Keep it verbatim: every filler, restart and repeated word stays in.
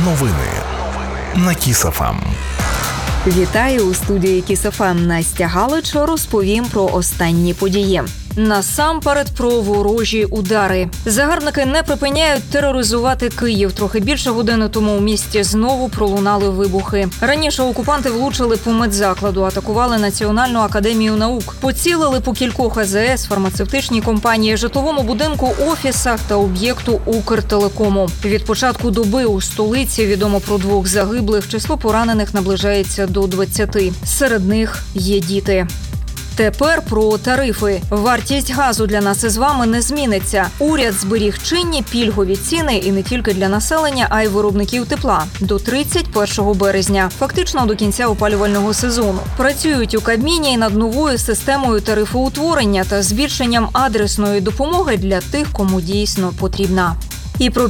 Новини на Кіс еф ем. Вітаю у студії Кіс еф ем. Настя Галич. Розповім про останні події. Насамперед про ворожі удари. Загарбники не припиняють тероризувати Київ. Трохи більше години тому у місті знову пролунали вибухи. Раніше окупанти влучили по медзакладу, атакували Національну академію наук. Поцілили по кількох а зе ес, фармацевтичній компанії, житловому будинку, офісах та об'єкту Укртелекому. Від початку доби у столиці відомо про двох загиблих. Число поранених наближається до двадцяти. Серед них є діти. Тепер про тарифи. Вартість газу для нас із вами не зміниться. Уряд зберіг чинні пільгові ціни і не тільки для населення, а й виробників тепла. До тридцять першого березня. Фактично до кінця опалювального сезону. Працюють у Кабміні й над новою системою тарифоутворення та збільшенням адресної допомоги для тих, кому дійсно потрібна. І про